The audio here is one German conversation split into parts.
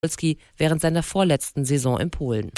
Polski während seiner vorletzten Saison in Polen.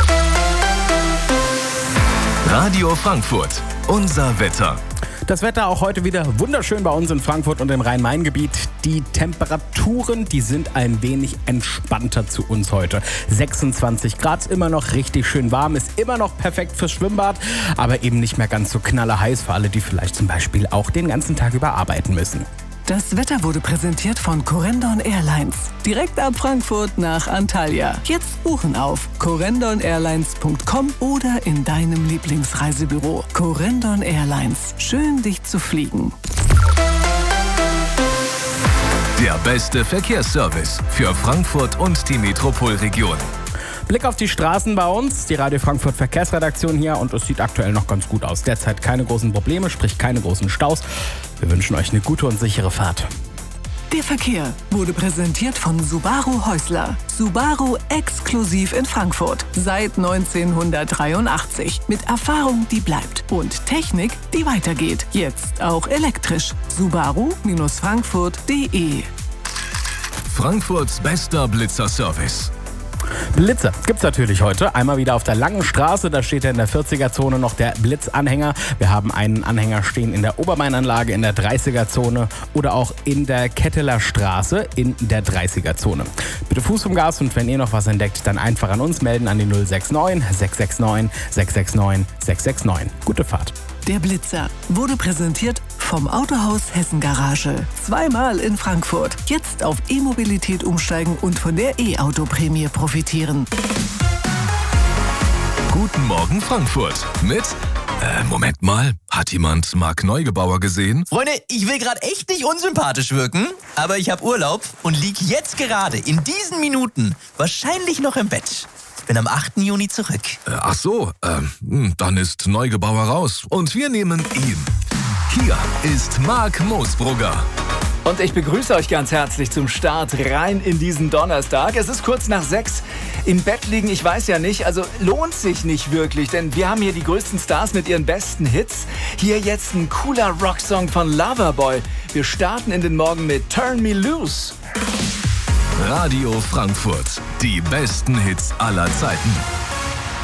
Radio Frankfurt, unser Wetter. Das Wetter auch heute wieder wunderschön bei uns in Frankfurt und im Rhein-Main-Gebiet. Die Temperaturen, die sind ein wenig entspannter zu uns heute. 26 Grad, immer noch richtig schön warm, ist immer noch perfekt fürs Schwimmbad, aber eben nicht mehr ganz so knallerheiß für alle, die vielleicht zum Beispiel auch den ganzen Tag über arbeiten müssen. Das Wetter wurde präsentiert von Corendon Airlines. Direkt ab Frankfurt nach Antalya. Jetzt buchen auf corendon-airlines.com oder in deinem Lieblingsreisebüro. Corendon Airlines. Schön, dich zu fliegen. Der beste Verkehrsservice für Frankfurt und die Metropolregion. Blick auf die Straßen bei uns, die Radio Frankfurt Verkehrsredaktion hier, und es sieht aktuell noch ganz gut aus. Derzeit keine großen Probleme, sprich keine großen Staus. Wir wünschen euch eine gute und sichere Fahrt. Der Verkehr wurde präsentiert von Subaru Häusler. Subaru exklusiv in Frankfurt. Seit 1983. Mit Erfahrung, die bleibt. Und Technik, die weitergeht. Jetzt auch elektrisch. Subaru-Frankfurt.de. Frankfurts bester Blitzer-Service. Blitze gibt's natürlich heute. Einmal wieder auf der Langen Straße, da steht ja in der 40er-Zone noch der Blitzanhänger. Wir haben einen Anhänger stehen in der Obermainanlage in der 30er-Zone oder auch in der Ketteler Straße in der 30er-Zone. Bitte Fuß vom Gas, und wenn ihr noch was entdeckt, dann einfach an uns melden an die 069 669 669 669. Gute Fahrt. Der Blitzer wurde präsentiert vom Autohaus Hessen Garage. Zweimal in Frankfurt. Jetzt auf E-Mobilität umsteigen und von der E-Auto-Prämie profitieren. Guten Morgen Frankfurt mit... Moment mal, hat jemand Marc Neugebauer gesehen? Freunde, ich will gerade echt nicht unsympathisch wirken, aber ich habe Urlaub und lieg jetzt gerade in diesen Minuten wahrscheinlich noch im Bett. Ich bin am 8. Juni zurück. Ach so, dann ist Neugebauer raus und wir nehmen ihn. Hier ist Marc Moosbrugger. Und ich begrüße euch ganz herzlich zum Start rein in diesen Donnerstag. Es ist kurz nach 6. Im Bett liegen, ich weiß ja nicht, also lohnt sich nicht wirklich, denn wir haben hier die größten Stars mit ihren besten Hits. Hier jetzt ein cooler Rocksong von Loverboy. Wir starten in den Morgen mit Turn Me Loose. Radio Frankfurt, die besten Hits aller Zeiten.